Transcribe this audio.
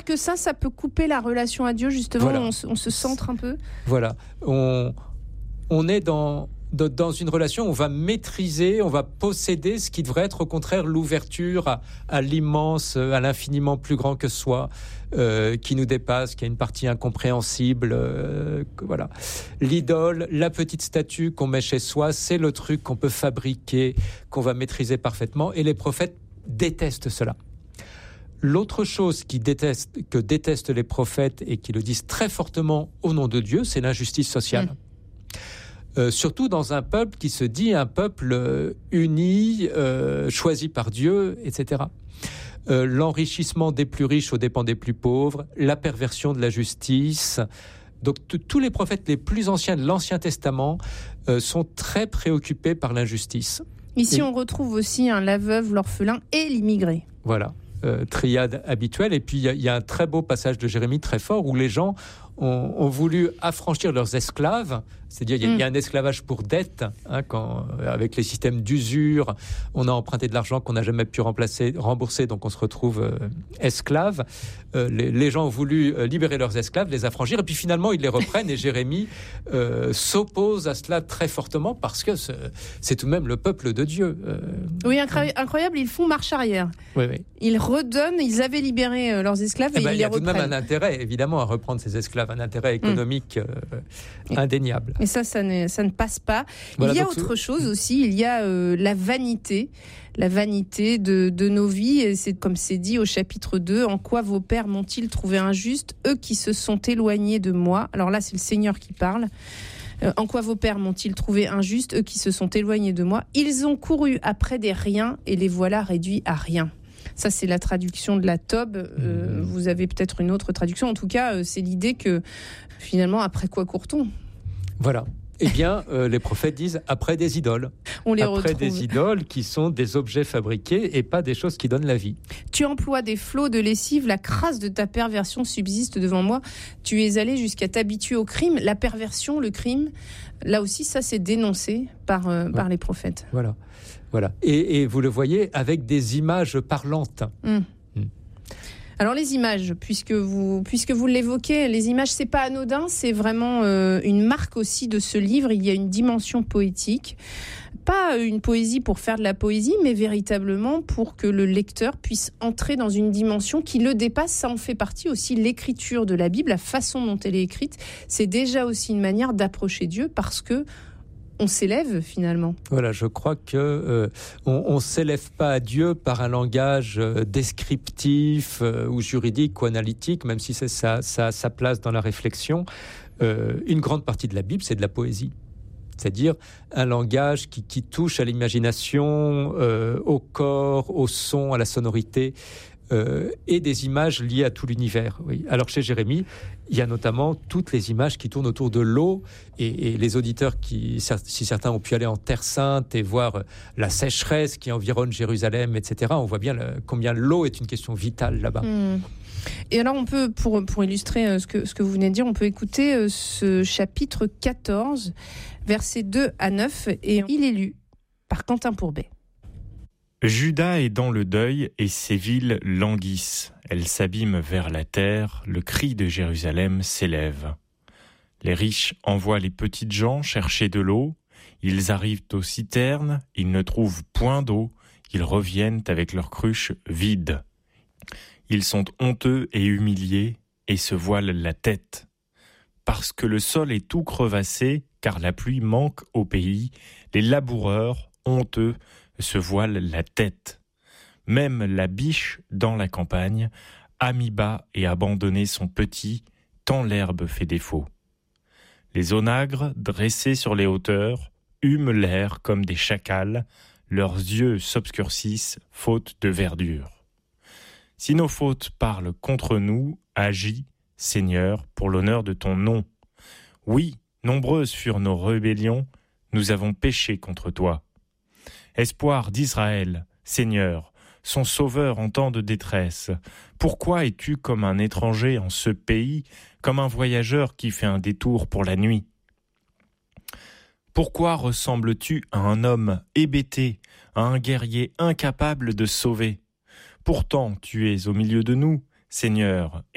que ça peut couper la relation à Dieu, justement, voilà. On se centre un peu. Voilà, on est dans une relation où on va maîtriser, on va posséder ce qui devrait être au contraire l'ouverture à l'immense, à l'infiniment plus grand que soi, qui nous dépasse, qui a une partie incompréhensible. Voilà. L'idole, la petite statue qu'on met chez soi, c'est le truc qu'on peut fabriquer, qu'on va maîtriser parfaitement, et les prophètes détestent cela. L'autre chose que détestent les prophètes et qui le disent très fortement au nom de Dieu, c'est l'injustice sociale. Surtout dans un peuple qui se dit un peuple uni, choisi par Dieu, etc. L'enrichissement des plus riches aux dépens des plus pauvres, la perversion de la justice. Donc tous les prophètes les plus anciens de l'Ancien Testament sont très préoccupés par l'injustice. Ici, on retrouve aussi la veuve, l'orphelin et l'immigré. Voilà, triade habituelle. Et puis il y a un très beau passage de Jérémie très fort où les gens ont voulu affranchir leurs esclaves, c'est-à-dire il y a un esclavage pour dette, avec les systèmes d'usure, on a emprunté de l'argent qu'on n'a jamais pu rembourser, donc on se retrouve esclave. Les gens ont voulu libérer leurs esclaves, les affranchir, et puis finalement ils les reprennent, et Jérémie s'oppose à cela très fortement, parce que c'est tout de même le peuple de Dieu. Oui, incroyable, ils font marche arrière. Oui. Ils redonnent, ils avaient libéré leurs esclaves, et ils les reprennent. Il y a tout de même un intérêt, évidemment, à reprendre ces esclaves, un intérêt économique indéniable. Et ça ne passe pas. Voilà, il y a autre chose aussi, il y a la vanité de nos vies, et c'est comme c'est dit au chapitre 2, « En quoi vos pères m'ont-ils trouvé injuste, eux qui se sont éloignés de moi ?» Alors là, c'est le Seigneur qui parle. En quoi vos pères m'ont-ils trouvé injuste, eux qui se sont éloignés de moi ? Ils ont couru après des riens, et les voilà réduits à rien. Ça, c'est la traduction de la Tob. Vous avez peut-être une autre traduction. En tout cas, c'est l'idée que, finalement, après quoi court-on ? Voilà. Eh bien, les prophètes disent après des idoles. On les après retrouve. Des idoles qui sont des objets fabriqués et pas des choses qui donnent la vie. Tu emploies des flots de lessive, la crasse de ta perversion subsiste devant moi. Tu es allé jusqu'à t'habituer au crime. La perversion, le crime, là aussi, ça c'est dénoncé par les prophètes. Voilà. Et vous le voyez avec des images parlantes. Alors les images, puisque vous l'évoquez, les images, c'est pas anodin, c'est vraiment une marque aussi de ce livre. Il y a une dimension poétique, pas une poésie pour faire de la poésie, mais véritablement pour que le lecteur puisse entrer dans une dimension qui le dépasse. Ça en fait partie aussi, l'écriture de la Bible, la façon dont elle est écrite. C'est déjà aussi une manière d'approcher Dieu, parce que on s'élève finalement. Voilà, je crois que on s'élève pas à Dieu par un langage descriptif ou juridique ou analytique, même si c'est ça a sa place dans la réflexion. Une grande partie de la Bible, c'est de la poésie. C'est-à-dire un langage qui touche à l'imagination, au corps, au son, à la sonorité, et des images liées à tout l'univers. Oui. Alors chez Jérémie, il y a notamment toutes les images qui tournent autour de l'eau, et les auditeurs, si certains ont pu aller en Terre Sainte et voir la sécheresse qui environne Jérusalem, etc., on voit bien combien l'eau est une question vitale là-bas. Et alors on peut, pour illustrer ce que vous venez de dire, on peut écouter ce chapitre 14, versets 2 à 9, et il est lu par Quentin Pourbet. Juda est dans le deuil et ses villes languissent. Elles s'abîment vers la terre, le cri de Jérusalem s'élève. Les riches envoient les petites gens chercher de l'eau. Ils arrivent aux citernes, ils ne trouvent point d'eau. Ils reviennent avec leurs cruches vides. Ils sont honteux et humiliés et se voilent la tête. Parce que le sol est tout crevassé, car la pluie manque au pays, les laboureurs, honteux, se voilent la tête. Même la biche dans la campagne a mis bas et abandonné son petit, tant l'herbe fait défaut. Les onagres, dressés sur les hauteurs, hument l'air comme des chacals, leurs yeux s'obscurcissent, faute de verdure. Si nos fautes parlent contre nous, agis, Seigneur, pour l'honneur de ton nom. Oui, nombreuses furent nos rébellions, nous avons péché contre toi. Espoir d'Israël, Seigneur, son sauveur en temps de détresse, pourquoi es-tu comme un étranger en ce pays, comme un voyageur qui fait un détour pour la nuit ? Pourquoi ressembles-tu à un homme hébété, à un guerrier incapable de sauver ? Pourtant, tu es au milieu de nous, Seigneur,